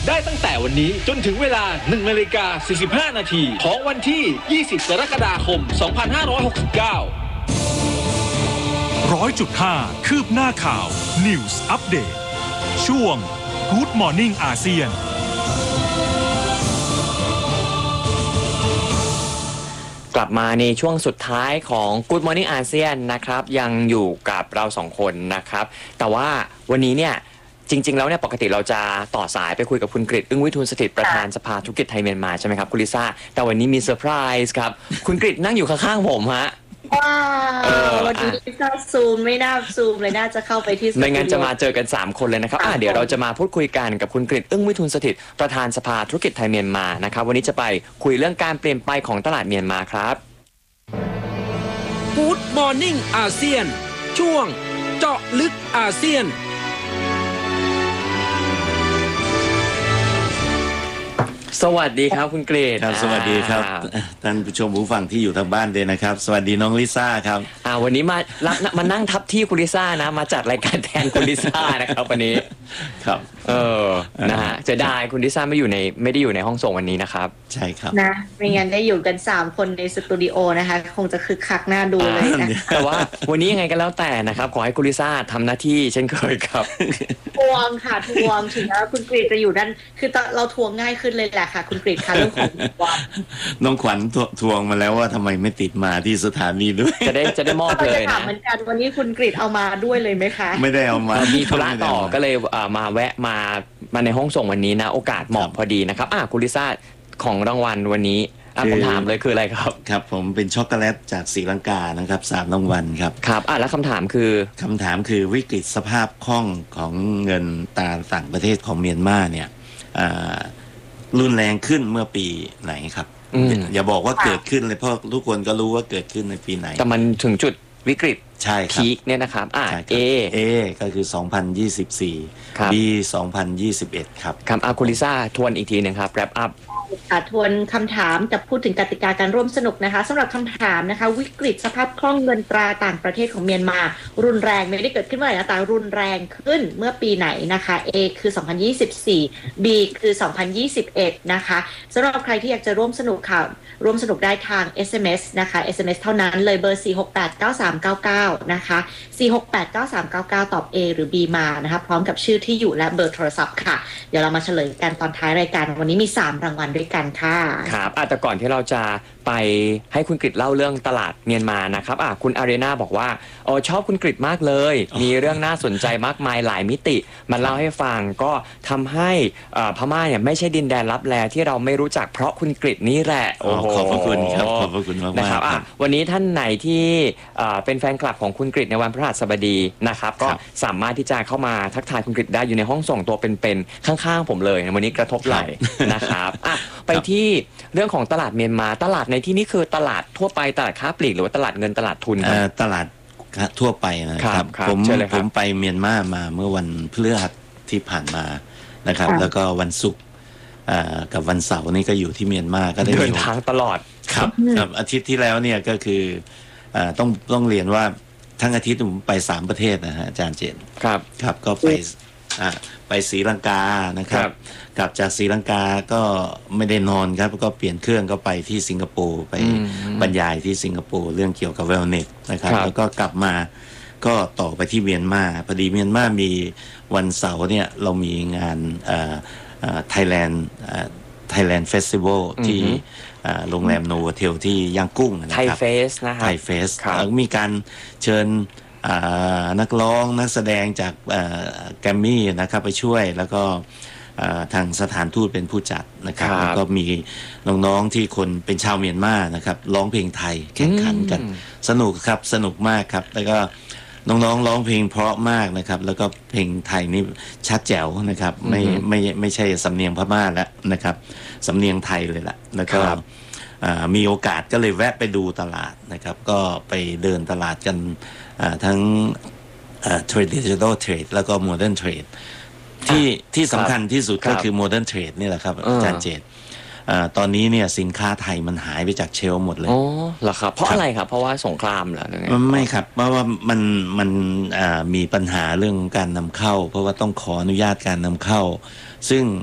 ได้ตั้งแต่วันนี้จนถึงเวลา 1:45 นาทีของวันที่ 20 กรกฎาคม 2569 100.5 คืบหน้าข่าว News Update ช่วง Good Morning อาเซียนกลับมาในช่วงสุดท้ายของ Good Morning อาเซียนนะครับยังอยู่กับเราสองคนนะครับแต่ว่าวันนี้เนี่ยจริงๆแล้วเนี่ยปกติเราจะต่อสายไปคุยกับคุณกฤษ อึ้งวิทูลสถิตประธานสภาธุรกิจไทยเมียนมาใช่ไหมครับคุณลิซ่าแต่วันนี้มีเซอร์ไพรส์ครับคุณกฤษนั่งอยู่ข้างๆผมฮะว้าววันนี้ก็ซูมไม่น่าซูมเลยน่าจะเข้าไปที่ไม่งั้นจะมาเจอกัน3คนเลยนะครับเดี๋ยวเราจะมาพูดคุยกันกับคุณกฤษ อึ้งวิทูลสถิตประธานสภาธุรกิจไทยเมียนมานะครับวันนี้จะไปคุยเรื่องการเปลี่ยนไปของตลาดเมียนมาครับ Good Morning อาเซียนช่วงเจาะลึกอาเซียนสวัสดีครับคุณกฤษครับสวัสดีครับท่านผู้ชมผู้ฟังที่อยู่ทางบ้านด้วยนะครับสวัสดีน้องลิซ่าครับวันนี้มานั่งทับที่คุณลิซ่านะมาจัดรายการแทนคุณลิซ่านะครับวันนี้ครับนะฮะจะได้คุณลิซ่าไม่ได้อยู่ในห้องส่งวันนี้นะครับใช่ครับนะไม่งั้นได้อยู่กัน3คนในสตูดิโอนะคะคงจะคึกคักน่าดูเลยนะแต่ว่าวันนี้ยังไงก็แล้วแต่นะครับขอให้คุณลิซ่าทำหน้าที่เช่นเคยครับทวงค่ะทวงถึงแล้วคุณกฤษจะอยู่ด้านคือเราทวงง่ายขึ้นเลยแหละค่ะคุณกฤษค่ะเรื่องของน้องขวัญทวงมาแล้วว่าทำไมไม่ติดมาที่สถานีด้วยจะได้มอบเลยนะเหมือนกันวันนี้คุณกฤษเอามาด้วยเลยไหมคะไม่ได้เอามามีธุระต่อก็เลยมาแวะมาในห้องส่งวันนี้นะโอกาสเหมาะพอดีนะครับคุณลิซ่าของรางวัลวันนี้ผมถามเลยคืออะไรครับครับผมเป็นช็อกโกแลตจากศรีลังกานะครับ3รางวัลครับครับแล้วคำถามคือวิกฤตสภาพคล่องของเงินตราต่างประเทศของเมียนมาเนี่ยรุนแรงขึ้นเมื่อปีไหนครับอย่าบอกว่าเกิดขึ้นเลยเพราะทุกคนก็รู้ว่าเกิดขึ้นในปีไหนแต่มันถึงจุดวิกฤตใช่ครับพีคเนี่ยนะครับ A ก็คือ2024 B 2021ครับคุณลิซ่าทวนอีกทีนึงครับแรปอัพทวนคำถามจะพูดถึงกติกาการร่วมสนุกนะคะสำหรับคำถามนะคะวิกฤตสภาพคล่องเงินตราต่างประเทศของเมียนมารุนแรงไม่ได้เกิดขึ้นเมื่อไหร่นะแต่รุนแรงขึ้นเมื่อปีไหนนะคะ A คือ2024 B คือ2021นะคะสำหรับใครที่อยากจะร่วมสนุกค่ะร่วมสนุกได้ทาง SMS นะคะ SMS เท่านั้นเลยเบอร์4689399นะคะ4689399ตอบ A หรือ B มานะคะพร้อมกับชื่อที่อยู่และเบอร์โทรศัพท์ค่ะเดี๋ยวเรามาเฉลยกันตอนท้ายรายการวันนี้มี3รางวัลด้วยกันค่ะครับแต่ก่อนที่เราจะไปให้คุณกฤษเล่าเรื่องตลาดเมียนมานะครับคุณอารีนาบอกว่าชอบคุณกฤษมากเลยมีเรื่องน่าสนใจมากมายหลายมิติมาเล่าให้ฟังก็ทำให้พม่าเนี่ยไม่ใช่ดินแดนลับแลที่เราไม่รู้จักเพราะคุณกฤษนี่แหละขอบพระคุณครับขอบพระคุณมากนะครับวันนี้ท่านไหนที่เป็นแฟนคลับของคุณกฤษในวันพฤหัสบดีนะครับก็สามารถที่จะเข้ามาทักทายคุณกฤษได้อยู่ในห้องส่งตัวเป็นๆข้างๆผมเลยวันนี้กระทบไหล่นะครับไปที่เรื่องของตลาดเมียนมาตลาดในที่นี้คือตลาดทั่วไปตลาดค้าปลีกหรือว่าตลาดเงินตลาดทุนตลาดทั่วไปนะครับผมไปเมียนมาเมื่อวันพฤหัสที่ผ่านมานะครับแล้วก็วันศุกร์กับวันเสาร์นี่ก็อยู่ที่เมียนมาก็ได้เดินทางตลอดครับอาทิตย์ที่แล้วเนี่ยก็คือต้องเรียนว่าทั้งอาทิตย์ผมไป3ประเทศนะฮะอาจารย์เจนครับก็ไปศรีลังกานะครับกลับจากศรีลังกาก็ไม่ได้นอนครับก็เปลี่ยนเครื่องก็ไปที่สิงคโปร์ไปบรรยายที่สิงคโปร์เรื่องเกี่ยวกับเวลเนสนะครับแล้วก็กลับมาก็ต่อไปที่เมียนมาพอดีเมียนมามีวันเสาร์เนี่ยเรามีงานThailand Festival ที่โรงแรมโนโวเทลที่ย่างกุ้งนะครับไทยเฟสนะครับไทยเฟสแล้วมีการเชิญนักร้องนักแสดงจากแกรมมี่นะครับไปช่วยแล้วก็ทางสถานทูตเป็นผู้จัดนะครับแล้วก็มีน้องๆที่คนเป็นชาวเมียนมานะครับร้องเพลงไทยแข่งขันกันสนุกครับสนุกมากครับแล้วก็น้องๆร้องเพลงเพราะมากนะครับแล้วก็เพลงไทยนี่ชัดแจ๋วนะครับไม่ใช่สำเนียงพม่าแล้วนะครับสำเนียงไทยเลยล่ะแล้วก็มีโอกาสก็เลยแวะไปดูตลาดนะครับก็ไปเดินตลาดกันทั้งtraditional trade แล้วก็ modern trade ที่สำคัญที่สุดก็คือ modern trade นี่แหละครับอาจารย์เจตตอนนี้เนี่ยสินค้าไทยมันหายไปจากเชลฟ์หมดเลยเหรอครับเพราะอะไรครับเพราะว่าสงครามเหรอไม่ครับเพราะว่ามันมีปัญหาเรื่องการนำเข้าเพราะว่าต้องขออนุญาตการนำเข้าซึ่ง